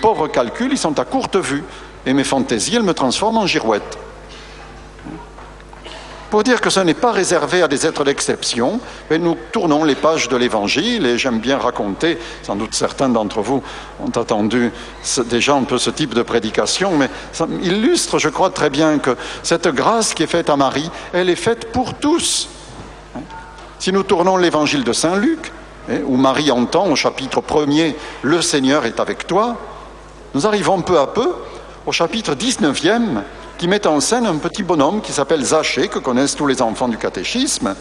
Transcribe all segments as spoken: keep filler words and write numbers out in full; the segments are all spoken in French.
pauvres calculs, ils sont à courte vue. Et mes fantaisies, elles me transforment en girouette. Pour dire que ce n'est pas réservé à des êtres d'exception, mais nous tournons les pages de l'Évangile, et j'aime bien raconter, sans doute certains d'entre vous ont attendu déjà un peu ce type de prédication, mais ça illustre, je crois, très bien que cette grâce qui est faite à Marie, elle est faite pour tous. Si nous tournons l'Évangile de Saint Luc, où Marie entend au chapitre premier « Le Seigneur est avec toi », nous arrivons peu à peu au chapitre dix-neuvième, qui met en scène un petit bonhomme qui s'appelle Zachée, que connaissent tous les enfants du catéchisme,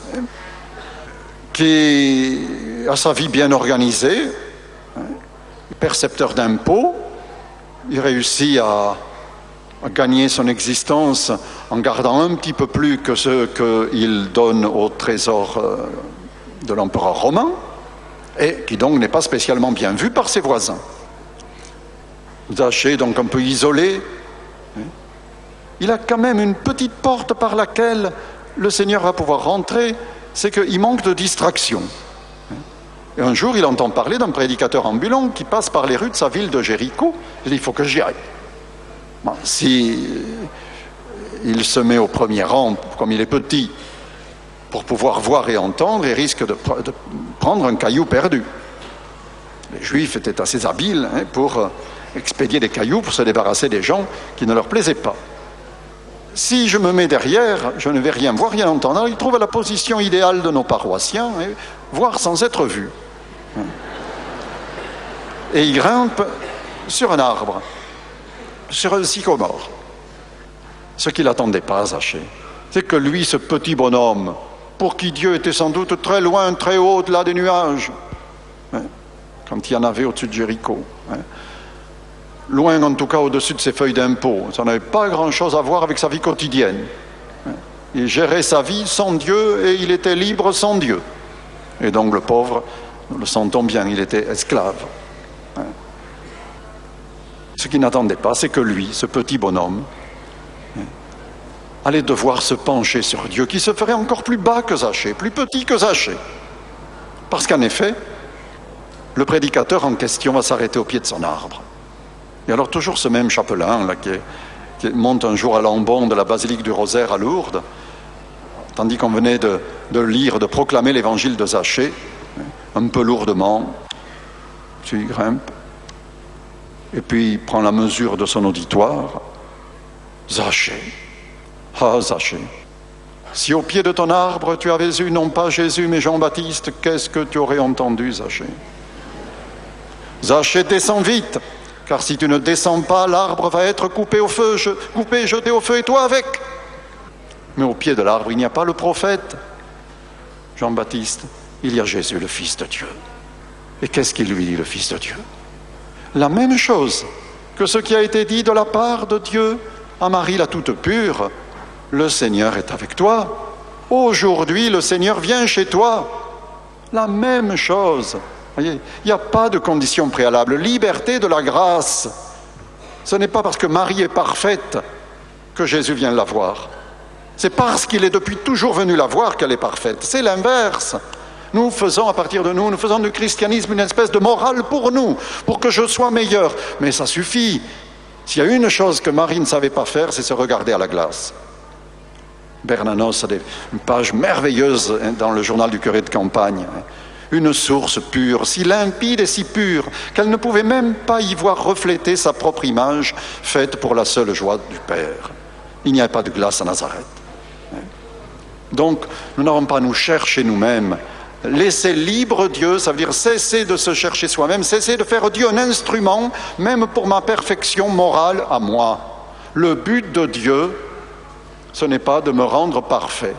qui a sa vie bien organisée, percepteur d'impôts, il réussit à, à gagner son existence en gardant un petit peu plus que ce qu'il donne au trésor de l'empereur romain, et qui donc n'est pas spécialement bien vu par ses voisins. Zachée, donc un peu isolé, il a quand même une petite porte par laquelle le Seigneur va pouvoir rentrer, c'est qu'il manque de distraction. Et un jour, il entend parler d'un prédicateur ambulant qui passe par les rues de sa ville de Jéricho. Il dit, il faut que j'y aille. Bon, si il se met au premier rang, comme il est petit, pour pouvoir voir et entendre, il risque de, pr- de prendre un caillou perdu. Les Juifs étaient assez habiles hein, pour expédier des cailloux, pour se débarrasser des gens qui ne leur plaisaient pas. Si je me mets derrière, je ne vais rien voir, rien entendre. Alors, il trouve la position idéale de nos paroissiens, hein, voir sans être vu. Et il grimpe sur un arbre, sur un sycomore. Ce qu'il n'attendait pas, Zachée, c'est que lui, ce petit bonhomme, pour qui Dieu était sans doute très loin, très haut, au-delà des nuages, hein, quand il y en avait au-dessus de Jéricho, hein, loin en tout cas au-dessus de ses feuilles d'impôts. Ça n'avait pas grand-chose à voir avec sa vie quotidienne. Il gérait sa vie sans Dieu et il était libre sans Dieu. Et donc le pauvre, nous le sentons bien, il était esclave. Ce qu'il n'attendait pas, c'est que lui, ce petit bonhomme, allait devoir se pencher sur Dieu, qui se ferait encore plus bas que Zachée, plus petit que Zachée. Parce qu'en effet, le prédicateur en question va s'arrêter au pied de son arbre. Et alors toujours ce même chapelain là, qui, est, qui monte un jour à l'ambon de la basilique du Rosaire à Lourdes, tandis qu'on venait de, de lire, de proclamer l'évangile de Zachée, un peu lourdement, puis il grimpe, et puis il prend la mesure de son auditoire. Zachée, ah Zachée, si au pied de ton arbre tu avais eu non pas Jésus mais Jean-Baptiste, qu'est-ce que tu aurais entendu, Zachée? Zachée, descends vite, car si tu ne descends pas, l'arbre va être coupé au feu, je, coupé, jeté au feu, et toi avec. Mais au pied de l'arbre, il n'y a pas le prophète Jean-Baptiste, il y a Jésus, le Fils de Dieu. Et qu'est-ce qu'il lui dit, le Fils de Dieu? La même chose que ce qui a été dit de la part de Dieu à Marie la toute pure, le Seigneur est avec toi. Aujourd'hui, le Seigneur vient chez toi. La même chose. Voyez, il n'y a pas de condition préalable. Liberté de la grâce. Ce n'est pas parce que Marie est parfaite que Jésus vient la voir. C'est parce qu'il est depuis toujours venu la voir qu'elle est parfaite. C'est l'inverse. Nous faisons, à partir de nous, nous faisons du christianisme une espèce de morale pour nous, pour que je sois meilleur. Mais ça suffit. S'il y a une chose que Marie ne savait pas faire, c'est se regarder à la glace. Bernanos a des, une page merveilleuse dans le journal du curé de campagne. Une source pure, si limpide et si pure, qu'elle ne pouvait même pas y voir refléter sa propre image, faite pour la seule joie du Père. Il n'y avait pas de glace à Nazareth. Donc, nous n'avons pas à nous chercher nous-mêmes. Laisser libre Dieu, ça veut dire cesser de se chercher soi-même, cesser de faire Dieu un instrument, même pour ma perfection morale à moi. Le but de Dieu, ce n'est pas de me rendre parfait.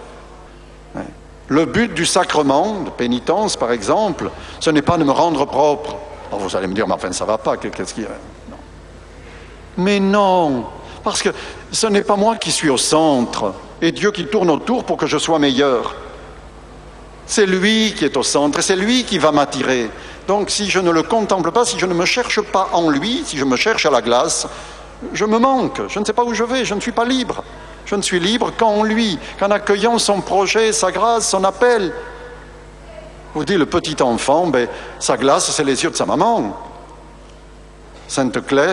Le but du sacrement, de pénitence par exemple, ce n'est pas de me rendre propre. Alors vous allez me dire, mais enfin ça ne va pas, qu'est-ce qu'il y a? Non. Mais non, parce que ce n'est pas moi qui suis au centre, et Dieu qui tourne autour pour que je sois meilleur. C'est lui qui est au centre, et c'est lui qui va m'attirer. Donc si je ne le contemple pas, si je ne me cherche pas en lui, si je me cherche à la glace, je me manque, je ne sais pas où je vais, je ne suis pas libre. Je ne suis libre qu'en lui, qu'en accueillant son projet, sa grâce, son appel. Vous dites, le petit enfant, ben, sa glace, c'est les yeux de sa maman. Sainte Claire,